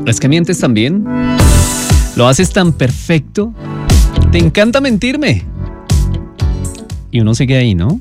Es que mientes tan bien. Lo haces tan perfecto. Te encanta mentirme. Y uno sigue ahí, ¿no?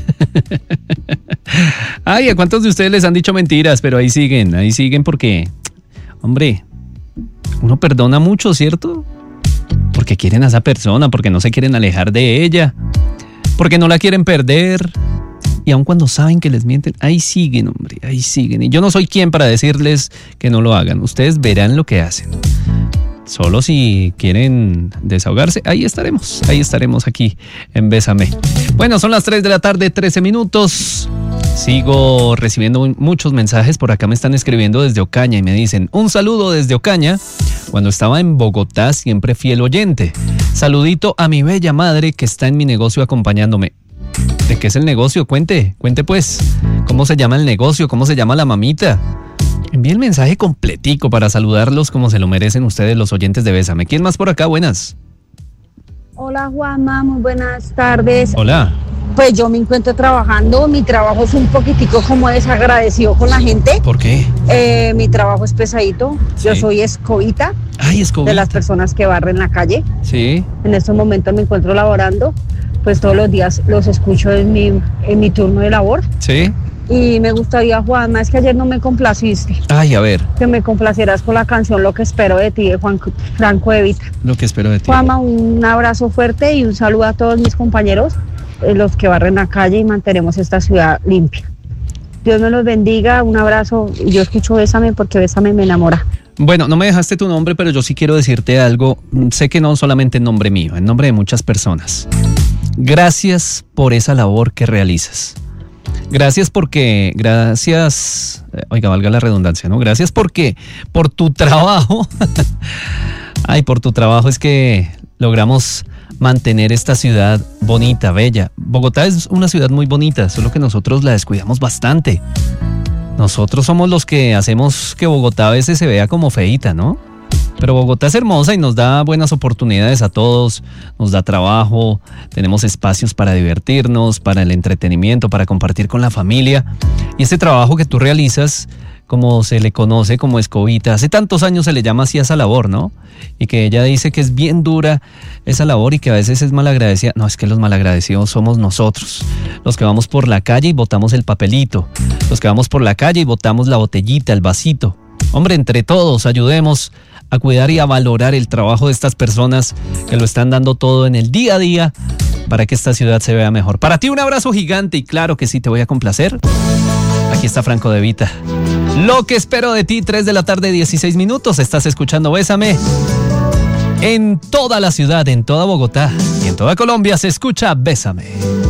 Ay, ¿a cuántos de ustedes les han dicho mentiras? Pero ahí siguen porque, hombre, uno perdona mucho, ¿cierto? Porque quieren a esa persona, porque no se quieren alejar de ella, porque no la quieren perder. Y aun cuando saben que les mienten, ahí siguen, hombre, ahí siguen. Y yo no soy quien para decirles que no lo hagan. Ustedes verán lo que hacen. Solo si quieren desahogarse, ahí estaremos aquí en Bésame. Bueno, son las 3 de la tarde, 13 minutos. Sigo recibiendo muchos mensajes. Por acá me están escribiendo desde Ocaña y me dicen: un saludo desde Ocaña. Cuando estaba en Bogotá, siempre fiel oyente. Saludito a mi bella madre que está en mi negocio acompañándome. ¿De qué es el negocio? Cuente pues. ¿Cómo se llama el negocio? ¿Cómo se llama la mamita? Envíe el mensaje completico para saludarlos como se lo merecen ustedes, los oyentes de Bésame. ¿Quién más por acá? Buenas. Hola Juanma, muy buenas tardes. Hola. Pues yo me encuentro trabajando, mi trabajo es un poquitico como desagradecido con la gente. ¿Por qué? Mi trabajo es pesadito, sí. Yo soy escobita. Ay, escobita. De las personas que barren la calle. Sí. En estos momentos me encuentro laborando, pues todos los días los escucho en mi turno de labor. Sí. Y me gustaría, Juanma, es que ayer no me complaciste. Ay, a ver. Que me complacieras con la canción Lo que espero de ti, de Franco De Vita. Lo que espero de ti. Juanma, un abrazo fuerte y un saludo a todos mis compañeros, los que barren la calle y mantenemos esta ciudad limpia. Dios me los bendiga, un abrazo. Yo escucho Bésame porque Bésame me enamora. Bueno, no me dejaste tu nombre, pero yo sí quiero decirte algo. Sé que no solamente en nombre mío, en nombre de muchas personas. Gracias por esa labor que realizas. Gracias, oiga, valga la redundancia, ¿no? Gracias porque por tu trabajo, por tu trabajo es que logramos mantener esta ciudad bonita, bella. Bogotá es una ciudad muy bonita, solo que nosotros la descuidamos bastante. Nosotros somos los que hacemos que Bogotá a veces se vea como feíta, ¿no? Pero Bogotá es hermosa y nos da buenas oportunidades a todos, nos da trabajo, tenemos espacios para divertirnos, para el entretenimiento, para compartir con la familia. Y este trabajo que tú realizas, como se le conoce como escobita, hace tantos años se le llama así a esa labor, ¿no? Y que ella dice que es bien dura esa labor y que a veces es malagradecida. No, es que los malagradecidos somos nosotros, los que vamos por la calle y botamos el papelito, los que vamos por la calle y botamos la botellita, el vasito. Hombre, entre todos ayudemos a cuidar y a valorar el trabajo de estas personas que lo están dando todo en el día a día para que esta ciudad se vea mejor. Para ti un abrazo gigante y claro que sí, te voy a complacer. Aquí está Franco De Vita. Lo que espero de ti, 3 de la tarde, 16 minutos. Estás escuchando Bésame. En toda la ciudad, en toda Bogotá y en toda Colombia se escucha Bésame.